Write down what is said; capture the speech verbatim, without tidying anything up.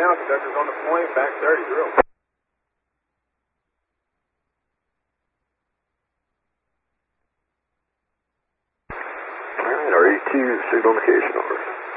now. Conductor's on the point, back thirty, drill. Alright, R E two, signal indication, over.